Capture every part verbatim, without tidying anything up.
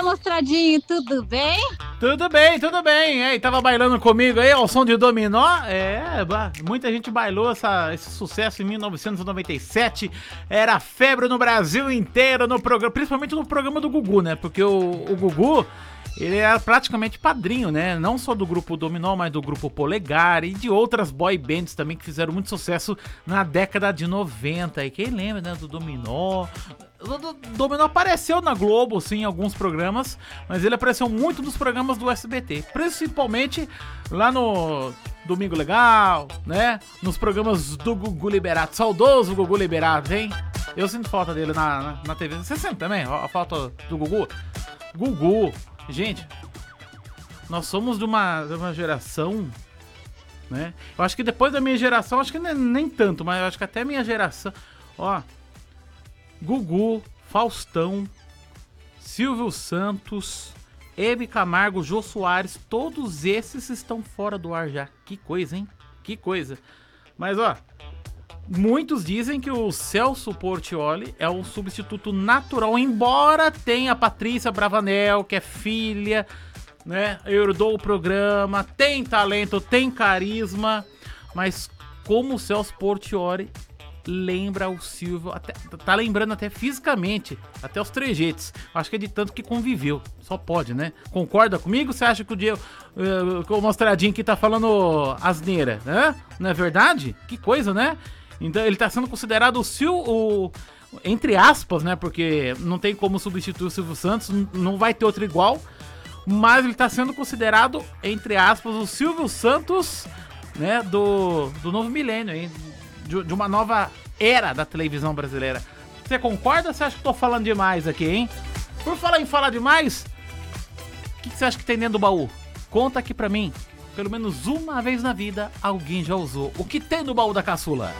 Mostradinho, tudo bem? Tudo bem, tudo bem. E aí, tava bailando comigo aí ao som de dominó? É, muita gente bailou essa, esse sucesso em mil novecentos e noventa e sete. Era febre no Brasil inteiro, no programa, principalmente no programa do Gugu, né? Porque o, o Gugu, ele era praticamente padrinho, né? Não só do grupo Dominó, mas do grupo Polegar e de outras boy bands também que fizeram muito sucesso na década de noventa. E quem lembra, né, do Dominó? O Dominó apareceu na Globo, sim, em alguns programas, mas ele apareceu muito nos programas do S B T, principalmente lá no Domingo Legal, né? Nos programas do Gugu Liberato, saudoso Gugu Liberato, hein? Eu sinto falta dele na, na, na T V. Você sente também a falta do Gugu? Gugu, gente, nós somos de uma, de uma geração, né? Eu acho que depois da minha geração, acho que nem, nem tanto, mas eu acho que até a minha geração, ó... Gugu, Faustão, Silvio Santos, Hebe Camargo, Jô Soares, todos esses estão fora do ar já. Que coisa, hein? Que coisa. Mas, ó, muitos dizem que o Celso Portiolli é um substituto natural, embora tenha a Patrícia Bravanel, que é filha, né? Herdou o programa, tem talento, tem carisma, mas como o Celso Portiolli lembra o Silvio, até, tá lembrando até fisicamente, até os trejeitos. Acho que é de tanto que conviveu. Só pode, né? Concorda comigo? Você acha que o dia uh, que o Mostradinho aqui tá falando asneira, né? Não é verdade? Que coisa, né? Então ele tá sendo considerado o Silvio, o, entre aspas, né? Porque não tem como substituir o Silvio Santos, não vai ter outro igual. Mas ele tá sendo considerado, entre aspas, o Silvio Santos, né? Do, do novo milênio, hein? De uma nova era da televisão brasileira. Você concorda ou você acha que eu tô falando demais aqui, hein? Por falar em falar demais, o que, que você acha que tem dentro do baú? Conta aqui pra mim. Pelo menos uma vez na vida, alguém já usou. O que tem no baú da caçula?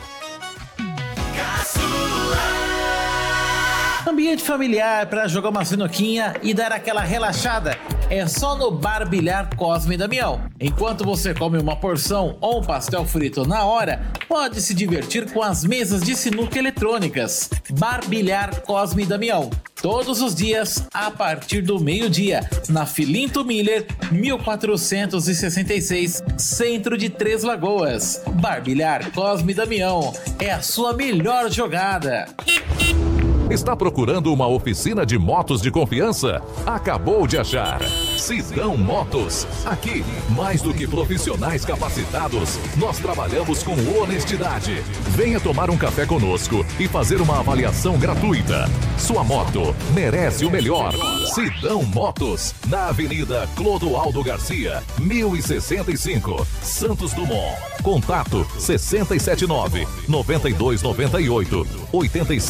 Caçula! Ambiente familiar para jogar uma sinuquinha e dar aquela relaxada é só no Bar Bilhar Cosme e Damião. Enquanto você come uma porção ou um pastel frito na hora, pode se divertir com as mesas de sinuca eletrônicas. Bar Bilhar Cosme e Damião. Todos os dias, a partir do meio-dia, na Filinto Miller, mil quatrocentos e sessenta e seis, centro de Três Lagoas. Bar Bilhar Cosme e Damião. É a sua melhor jogada. Está procurando uma oficina de motos de confiança? Acabou de achar. Sidão Motos. Aqui, mais do que profissionais capacitados, nós trabalhamos com honestidade. Venha tomar um café conosco e fazer uma avaliação gratuita. Sua moto merece o melhor. Sidão Motos, na Avenida Clodoaldo Garcia, mil e sessenta e cinco, Santos Dumont. Contato sessenta e sete nove, noventa e dois noventa e oito, oitenta e cinco.